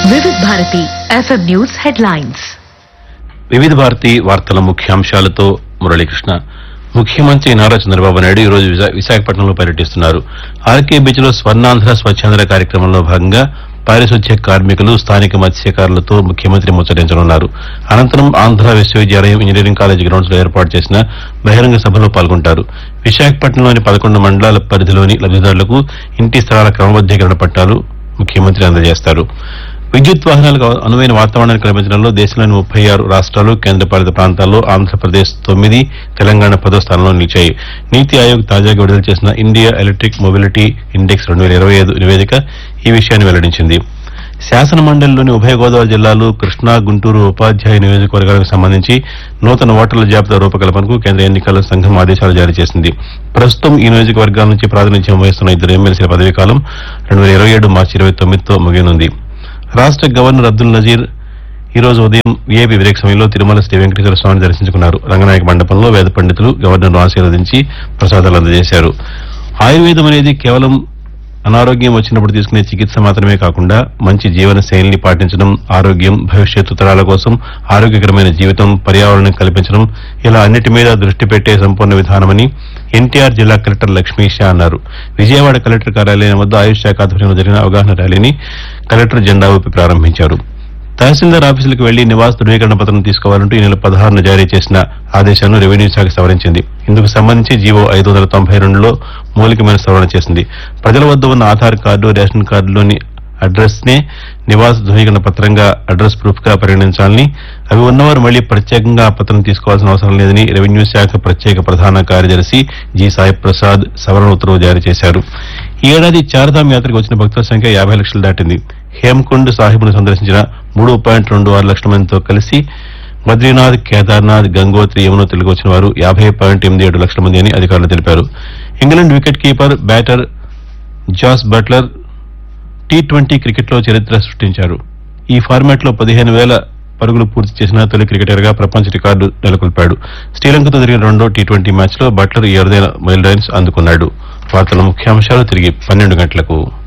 వివిధ Bharati FM news headlines. వివిధ భారతి వార్తల ముఖ్యాంశాలతో మురళీకృష్ణ. ముఖ్యమంత్రి నారా చంద్రబాబు నాయుడు ఈ రోజు విశాఖపట్నంలో పర్యటిస్తున్నారు. ఆర్కే బీచ్ లో స్వర్ణాంధ్ర స్వచ్ఛాంధ్ర కార్యక్రమంలో భాగంగా పారిశుధ్య కార్మికులు, స్థానిక మత్స్యకారులతో ముఖ్యమంత్రి ముచ్చటించనున్నారు. అనంతరం ఆంధ్ర విశ్వవిద్యాలయం ఇంజనీరింగ్ కాలేజ్ గ్రౌండ్స్ లో ఏర్పాటు చేసిన బహిరంగ సభలో పాల్గొంటారు. విశాఖపట్నంలోని 11 మండలాల పరిధిలోని లబ్దిదారులకు ఇంటి స్థలాల క్రమబద్దీకరణ పట్టాలు ముఖ్యమంత్రి అందజేస్తారు. విద్యుత్ వాహనాలకు అనువైన వాతావరణాన్ని కల్పించడంలో దేశంలోని 36 రాష్ట్రాలు, కేంద్రపాలిత ప్రాంతాల్లో ఆంధ్రప్రదేశ్ 9, తెలంగాణ 10వ స్థానంలో నిలిచాయి. నీతి ఆయోగ్ తాజాగా విడుదల చేసిన ఇండియా ఎలక్ట్రిక్ మొబిలిటీ ఇండెక్స్ 2025 నివేదిక ఈ విషయాన్ని వెల్లడించింది. శాసన మండలిలోని ఉభయ గోదావరి జిల్లాలు, కృష్ణా, గుంటూరు ఉపాధ్యాయ నియోజకవర్గాలకు సంబంధించి నూతన ఓటర్ల జాబితా రూపకల్పనకు కేంద్ర ఎన్నికల సంఘం ఆదేశాలు జారీ చేసింది. ప్రస్తుతం ఈ నియోజకవర్గాల నుంచి ప్రాతినిధ్యం వహిస్తున్న 2 ఎమ్మెల్సీల పదవీకాలం 2027 మార్చి 29తో ముగియనుంది. రాష్ట గవర్నర్ అబ్దుల్ నజీర్ ఈ రోజు ఉదయం వీఐపీ బ్రేక్ సమయంలో తిరుమల శ్రీ వెంకటేశ్వర స్వామిని దర్శించుకున్నారు. రంగనాయక మండపంలో వేద పండితులు గవర్నర్ను ఆశీర్వదించి ప్రసాదాలు అందజేశారు. ఆయుర్వేదం అనేది కేవలం అనారోగ్యం వచ్చినప్పుడు తీసుకునే చికిత్స మాత్రమే కాకుండా మంచి జీవన శైలిని పాటించడం, ఆరోగ్యం, భవిష్యత్తు తరాల కోసం ఆరోగ్యకరమైన జీవితం, పర్యావరణం కల్పించడం, ఇలా అన్నిటి మీద దృష్టి పెట్టే సంపూర్ణ విధానమని ఎన్టీఆర్ జిల్లా కలెక్టర్ లక్ష్మీషా అన్నారు. విజయవాడ కలెక్టర్ కార్యాలయం వద్ద ఆయుష్ శాఖ ఆధ్వర్యంలో జరిగిన అవగాహన ర్యాలీని కలెక్టర్ జెండా ఊపి ప్రారంభించారు. తహసీల్దార్ ఆఫీసులకు వెళ్లి నివాస ధృవీకరణ పత్రం తీసుకోవాలంటూ ఈ నెల 16న జారీ చేసిన ఆదేశాలను రెవెన్యూ శాఖ సవరించింది. ఇందుకు సంబంధించి జీవో 592లో మౌలికమైన సవరణ చేసింది. ప్రజల వద్ద ఉన్న ఆధార్ కార్డు, రేషన్ కార్డులోని అడ్రస్ నే నివాస ధృవీకరణ పత్రంగా, అడ్రస్ ప్రూఫ్ గా పరిగణించాలని, అవి ఉన్నవారు మళ్లీ ప్రత్యేకంగా ఆ పత్రం తీసుకోవాల్సిన అవసరం లేదని రెవెన్యూ శాఖ ప్రత్యేక ప్రధాన కార్యదర్శి జి సాయి ప్రసాద్ సవరణ ఉత్తర్వులు జారీ చేశారు. ఈ ఏడాది చార్ధామ్ యాత్రకు వచ్చిన భక్తుల సంఖ్య 50 లక్షలు దాటింది. హేమ్కుండ్ సాహిబ్ను సందర్శించిన 3.26 లక్షల మందితో కలిసి బద్రీనాథ్, కేదార్నాథ్, గంగోత్రి, యమునోత్రికి వచ్చిన వారు 50.87 లక్షల మంది అని అధికారులు తెలిపారు. England wicket keeper, batter Jos Buttler T20 క్రికెట్లో చరిత్ర సృష్టించారు. ఈ ఫార్మాట్ లో 15,000 పరుగులు పూర్తి చేసిన తొలి క్రికెటర్ గా ప్రపంచ రికార్డు నెలకొల్పాడు. శ్రీలంకతో జరిగిన 2వ T20 మ్యాచ్ లో బట్లర్ ఈ అరుదైన మైలురాయిని అందుకున్నాడు. వార్తల ముఖ్యాంశాలు తిరిగి 12 గంటలకు.